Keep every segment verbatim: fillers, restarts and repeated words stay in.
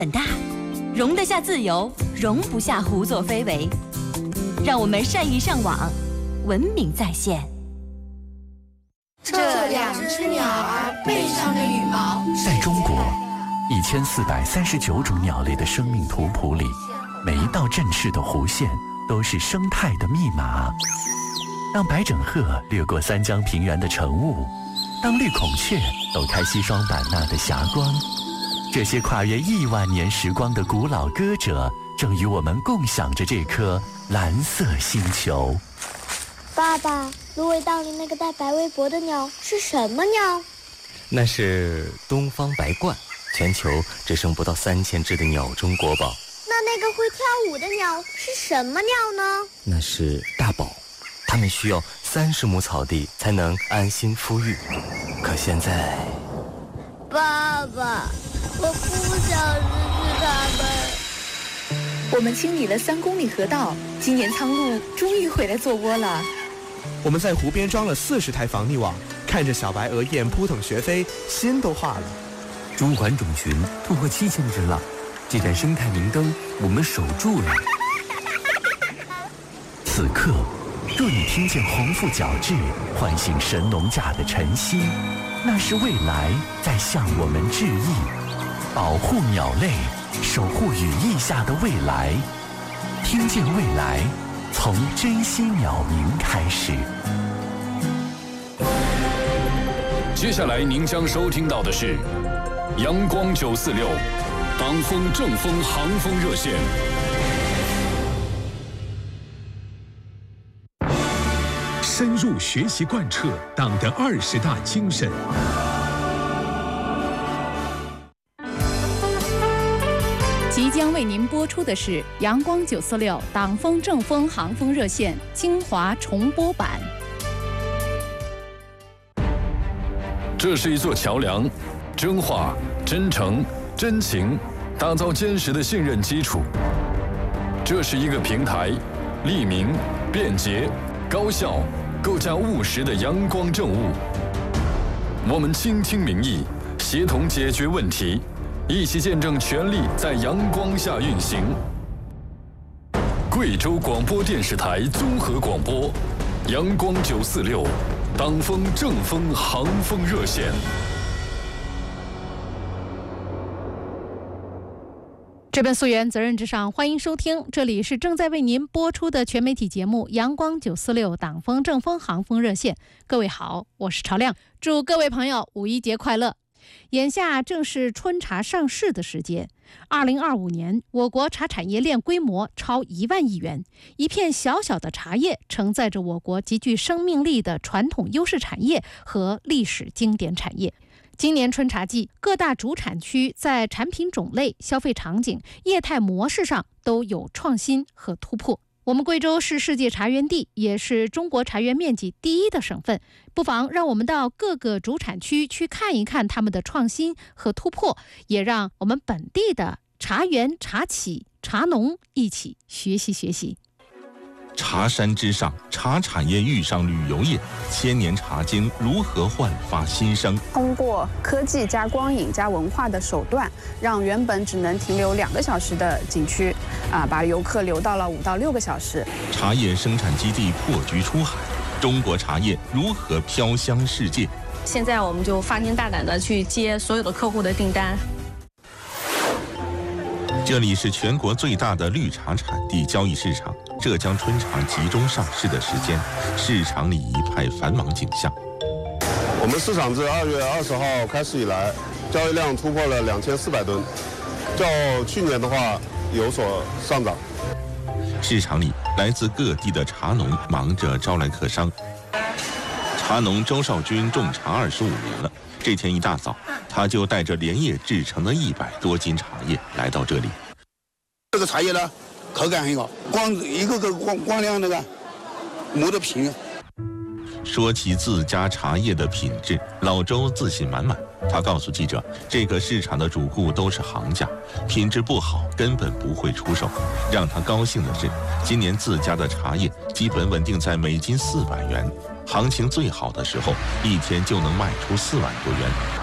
很大，容得下自由，容不下胡作非为。让我们善于上网，文明在线。 这两只鸟儿背上的羽毛， 在中国一千四百三十九种鸟类的生命图谱里，每一道振翅的弧线都是生态的密码。当白枕鹤掠过三江平原的晨雾，当绿孔雀抖开西双版纳的霞光，这些跨越亿万年时光的古老歌者，正与我们共享着这颗蓝色星球。 爸爸，芦苇荡里那个带白围脖的鸟是什么鸟？ 那是东方白鹳，全球只剩不到三千只的鸟中国宝。 那那个会跳舞的鸟是什么鸟呢？ 那是大宝，它们需要三十亩草地才能安心孵育。可现在， 爸爸，我不想失去它们。 我们清理了三公里河道，今年苍鹭终于回来做窝了。 我们在湖边装了四十台防溺网，看着小白鹅雁扑腾学飞，心都化了。 中环种群突破七千只了，这盏生态明灯我们守住了。 此刻，若你听见鸿鹄角徵唤醒神农架的晨曦，那是未来在向我们致意。保护鸟类，守护羽翼下的未来，听见未来，从珍惜鸟鸣开始。 接下来您将收听到的是阳光九四六党风正风航风热线。 深入学习贯彻党的二十大精神。 即将为您播出的是阳光九四六党风正风航风热线精华重播版。 这是一座桥梁，真话、真诚、真情，打造坚实的信任基础。这是一个平台，利民、便捷、高效，构架务实的阳光政务。我们倾听民意，协同解决问题，一起见证权力在阳光下运行。贵州广播电视台综合广播，阳光九四六，党风正风航风热线。 这本溯源，责任至上，欢迎收听，这里是正在为您播出的全媒体节目阳光九四六党风正风航风热线。各位好，我是朝亮，祝各位朋友五一节快乐。眼下正是春茶上市的时间。二零二五年，我国茶产业链规模超一万亿元，一片小小的茶叶承载着我国极具生命力的传统优势产业和历史经典产业。今年春茶季，各大主产区在产品种类、消费场景、业态模式上都有创新和突破。我们贵州是世界茶园地，也是中国茶园面积第一的省份，不妨让我们到各个主产区去看一看他们的创新和突破，也让我们本地的茶园、茶企、茶农一起学习学习。 茶山之上，茶产业遇上旅游业，千年茶经如何焕发新生？ 通过科技加光影加文化的手段，让原本只能停留两个小时的景区，啊，把游客留到了五到六个小时。 茶叶生产基地破局出海，中国茶叶如何飘香世界？ 现在我们就发心大胆的去接所有的客户的订单。 这里是全国最大的绿茶产地交易市场，浙江春茶集中上市的时间，市场里一派繁忙景象。 我们市场自二月二十号开始以来，交易量突破了两千四百吨，较去年的话有所上涨。 市场里来自各地的茶农忙着招来客商。茶农周少军种茶二十五年了，这天一大早，他就带着连夜制成的一百多斤茶叶来到这里。 这个茶叶呢，口感很好，光一个个光光亮那个磨得平。 说起自家茶叶的品质，老周自信满满。他告诉记者，这个市场的主顾都是行家，品质不好根本不会出售。让他高兴的是，今年自家的茶叶基本稳定在每斤四百元，行情最好的时候，一天就能卖出四万多元。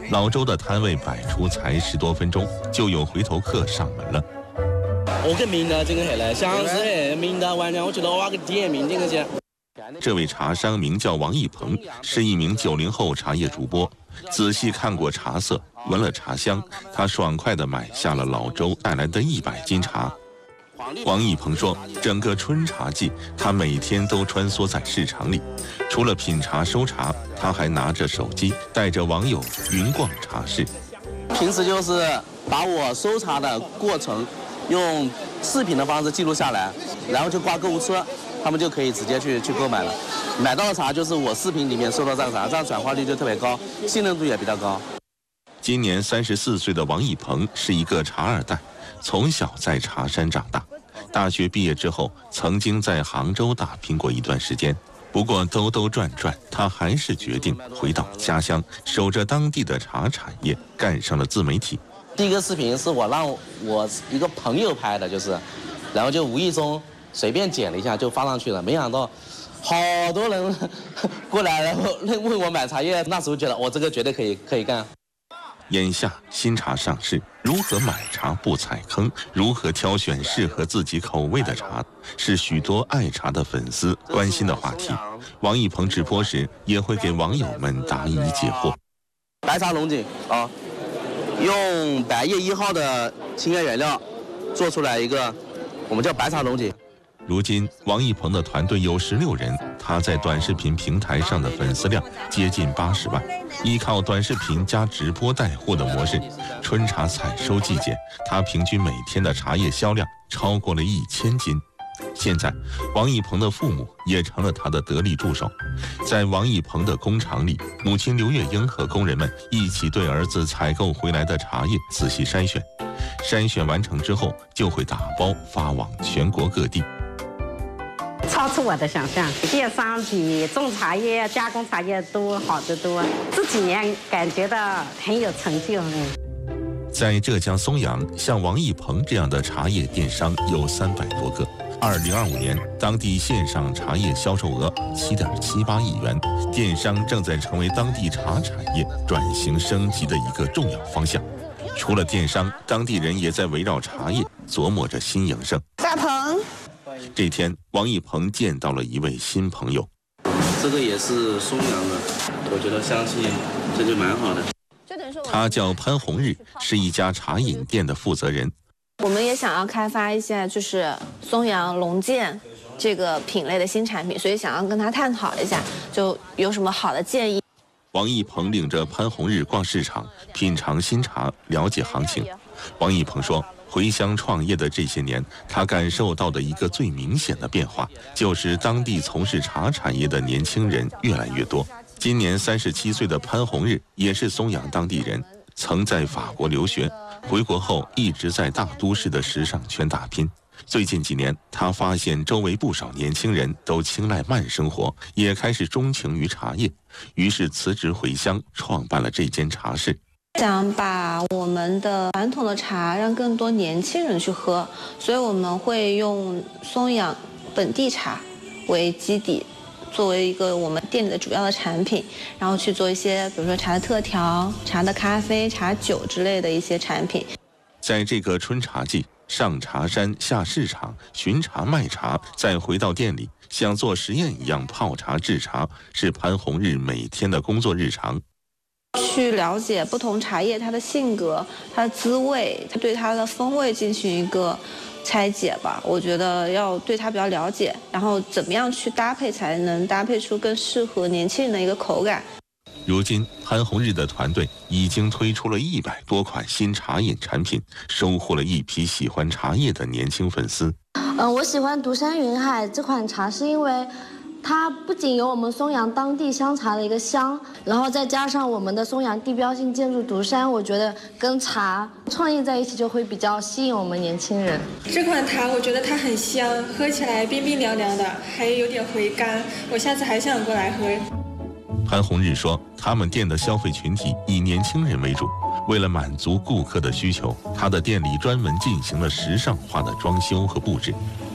老周的摊位摆出才十多分钟，就有回头客上门了。 我跟明的这个黑了，想是黑明的晚上我觉得挖个店名这个去。 这位茶商名叫王一鹏，是一名九零后茶叶主播。仔细看过茶色，闻了茶香，他爽快地买下了老周带来的一百斤茶。王一鹏说，整个春茶季，他每天都穿梭在市场里，除了品茶收茶，他还拿着手机，带着网友云逛茶室。 平时就是把我收茶的过程用视频的方式记录下来，然后就挂购物车，他们就可以直接去去购买了。买到的茶就是我视频里面收到这个茶，这样转化率就特别高，信任度也比较高。 今年三十四岁的王一鹏是一个茶二代，从小在茶山长大。大学毕业之后，曾经在杭州打拼过一段时间。不过兜兜转转，他还是决定回到家乡，守着当地的茶产业，干上了自媒体。 第一个视频是我让我一个朋友拍的，就是，然后就无意中随便剪了一下就发上去了，没想到好多人过来，然后问我买茶叶。那时候觉得我这个绝对可以可以干。 眼下新茶上市，如何买茶不踩坑，如何挑选适合自己口味的茶，是许多爱茶的粉丝关心的话题。王一鹏直播时也会给网友们答疑解惑。 白茶龙井啊，用白叶一号的青叶原料做出来一个，我们叫白茶龙井。 如今，王一鹏的团队有十六人，他在短视频平台上的粉丝量接近八十万。依靠短视频加直播带货的模式，春茶采收季节，他平均每天的茶叶销量超过了一千斤。现在，王一鹏的父母也成了他的得力助手。在王一鹏的工厂里，母亲刘月英和工人们一起对儿子采购回来的茶叶仔细筛选，筛选完成之后就会打包发往全国各地。 超出我的想象，电商比种茶叶、加工茶叶都好得多。这几年感觉到很有成就。 在浙江松阳，像王一鹏这样的茶叶电商有三百多个。二零二五年，当地线上茶叶销售额七点七八亿元，电商正在成为当地茶产业转型升级的一个重要方向。除了电商，当地人也在围绕茶叶琢磨着新营生。 大鹏。 这天，王一鹏见到了一位新朋友。 这个也是松阳的，我觉得香气这就蛮好的。 他叫潘红日，是一家茶饮店的负责人。 我们也想要开发一下，就是松阳龙剑这个品类的新产品，所以想要跟他探讨一下，就有什么好的建议。 王一鹏领着潘红日逛市场，品尝新茶，了解行情。王一鹏说，回乡创业的这些年，他感受到的一个最明显的变化，就是当地从事茶产业的年轻人越来越多。今年三十七岁的潘红日也是松阳当地人，曾在法国留学，回国后一直在大都市的时尚圈打拼。最近几年，他发现周围不少年轻人都青睐慢生活，也开始钟情于茶叶，于是辞职回乡，创办了这间茶室。 想把我们的传统的茶让更多年轻人去喝，所以我们会用松阳本地茶为基底，作为一个我们店里的主要的产品，然后去做一些比如说茶的特调、茶的咖啡、茶酒之类的一些产品。 在这个春茶季，上茶山下市场寻茶卖茶，再回到店里像做实验一样泡茶制茶，是潘红日每天的工作日常。 去了解不同茶叶它的性格、它的滋味，对它的风味进行一个拆解吧。我觉得要对它比较了解，然后怎么样去搭配才能搭配出更适合年轻人的一个口感。 如今，潘红日的团队已经推出了一百多款新茶饮产品，收获了一批喜欢茶叶的年轻粉丝。 嗯、呃，我喜欢独山云海这款茶，是因为它不仅有我们松阳当地香茶的一个香，然后再加上我们的松阳地标性建筑独山，我觉得跟茶创意在一起就会比较吸引我们年轻人。 这款茶我觉得它很香，喝起来冰冰凉凉的，还有点回甘，我下次还想过来喝。 潘红日说，他们店的消费群体以年轻人为主，为了满足顾客的需求，他的店里专门进行了时尚化的装修和布置。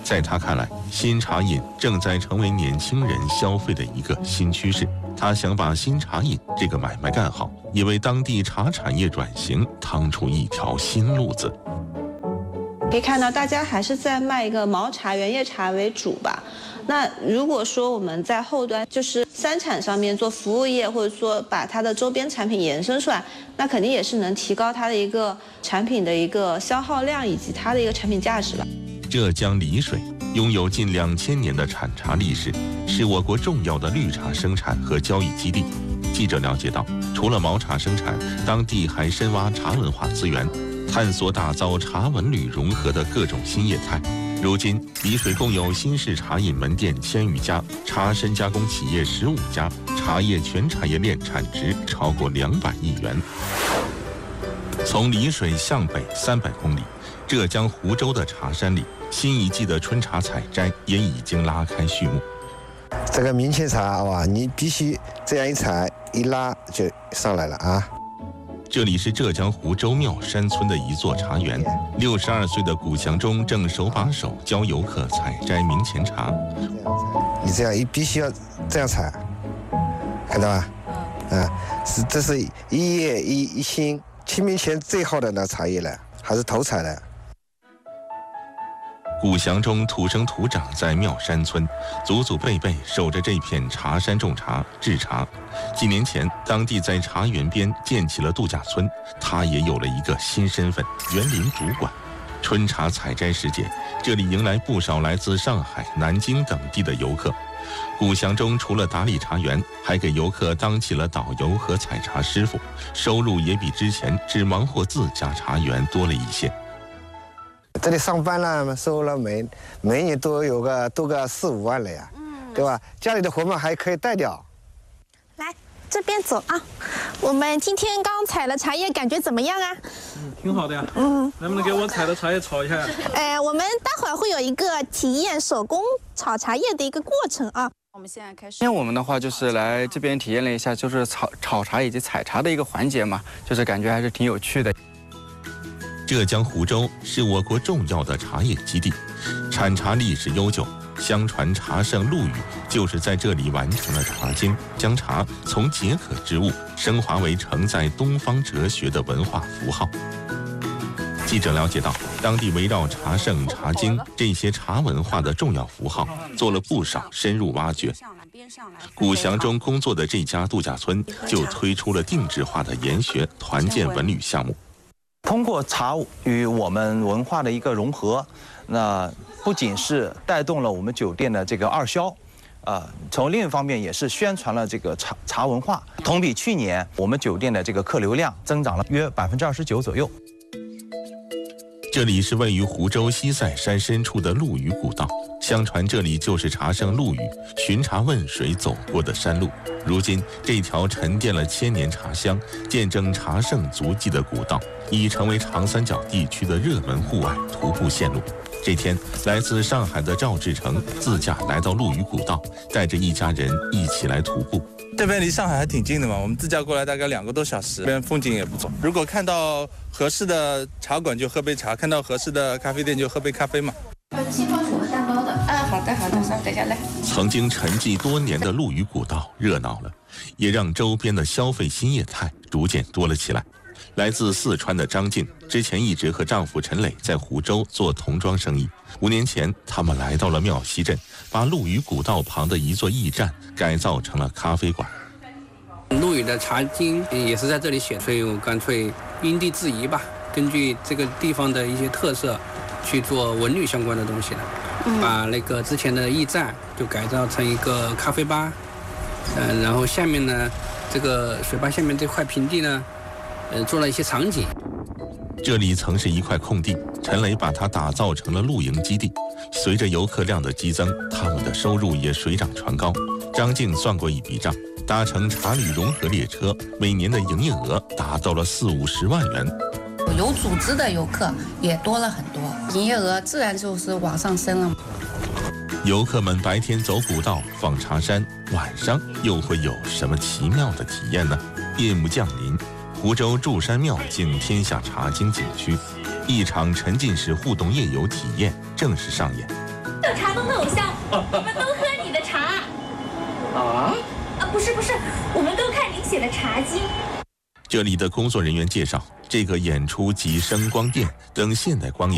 在他看来，新茶饮正在成为年轻人消费的一个新趋势。他想把新茶饮这个买卖干好，也为当地茶产业转型趟出一条新路子。 可以看到，大家还是在卖一个毛茶、原叶茶为主吧。那如果说我们在后端，就是三产上面做服务业，或者说把它的周边产品延伸出来，那肯定也是能提高它的一个产品的一个消耗量以及它的一个产品价值了。 浙江丽水拥有近两千年的产茶历史，是我国重要的绿茶生产和交易基地。记者了解到，除了毛茶生产，当地还深挖茶文化资源，探索打造茶文旅融合的各种新业态。如今，丽水共有新式茶饮门店千余家，茶深加工企业十五家，茶叶全产业链产值超过两百亿元。从丽水向北三百公里，浙江湖州的茶山里，新一季的春茶采摘也已经拉开序幕。 这个明前茶哇，你必须这样一采一拉就上来了啊！ 这里是浙江湖州妙山村的一座茶园，六十二岁的古祥忠正手把手教游客采摘明前茶。 你这样一必须要这样采，看到吧？啊，是这是一叶一一心，清明前最好的那茶叶了，还是头采的。 古祥忠土生土长在妙山村，祖祖辈辈守着这片茶山种茶制茶。几年前，当地在茶园边建起了度假村，他也有了一个新身份——园林主管。春茶采摘时节，这里迎来不少来自上海、南京等地的游客。古祥忠除了打理茶园，还给游客当起了导游和采茶师傅，收入也比之前只忙活自家茶园多了一些。 这里上班了，收了每每年都有个多个四五万了呀，嗯，对吧？家里的活嘛还可以带掉。 来这边走啊！我们今天刚采了茶叶，感觉怎么样啊？ 嗯，挺好的呀。嗯，能不能给我采的茶叶炒一下呀？ 呃，我们待会儿会有一个体验手工炒茶叶的一个过程啊。 我们现在开始。今天我们的话就是来这边体验了一下，就是炒炒茶以及采茶的一个环节嘛，就是感觉还是挺有趣的。 浙江湖州是我国重要的茶叶基地，产茶历史悠久。相传茶圣陆羽就是在这里完成了茶经，将茶从解渴之物升华为承载东方哲学的文化符号。记者了解到，当地围绕茶圣、茶经这些茶文化的重要符号做了不少深入挖掘。古祥忠工作的这家度假村就推出了定制化的研学团建文旅项目。 通过茶与我们文化的一个融合，那不仅是带动了我们酒店的这个二销，啊、呃，从另一方面也是宣传了这个茶茶文化。同比去年，我们酒店的这个客流量增长了约百分之二十九左右。 这里是位于湖州西塞山深处的陆羽古道，相传这里就是茶圣陆羽巡茶问水走过的山路。如今，这条沉淀了千年茶香、见证茶圣足迹的古道，已成为长三角地区的热门户外徒步线路。这天，来自上海的赵志成自驾来到陆羽古道，带着一家人一起来徒步。 这边离上海还挺近的嘛，我们自驾过来大概两个多小时，这边风景也不错。如果看到合适的茶馆就喝杯茶，看到合适的咖啡店就喝杯咖啡嘛。 西瓜薯和蛋糕的。啊，好的好的，稍等下来。 曾经沉寂多年的陆羽古道热闹了，也让周边的消费新业态逐渐多了起来。来自四川的张静之前一直和丈夫陈磊在湖州做童装生意。五年前，他们来到了庙西镇，把陆羽古道旁的一座驿站改造成了咖啡馆。 陆羽的茶经也是在这里写，所以我干脆因地制宜吧，根据这个地方的一些特色去做文旅相关的东西了。嗯、把那个之前的驿站就改造成一个咖啡吧，呃，然后下面呢，这个水坝下面这块平地呢，呃，做了一些场景。 这里曾是一块空地，陈磊把它打造成了露营基地。随着游客量的激增，他们的收入也水涨船高。张静算过一笔账，搭乘茶旅融合列车，每年的营业额达到了四五十万元。 有组织的游客也多了很多，营业额自然就是往上升了。 游客们白天走古道访茶山，晚上又会有什么奇妙的体验呢？夜幕降临，湖州祝山庙敬天下茶经景区，一场沉浸式互动夜游体验正式上演。 我们都喝你的茶。 啊？ 啊，不是不是，我们都看您写的茶经。 这里的工作人员介绍，这个演出集声光电等现代光影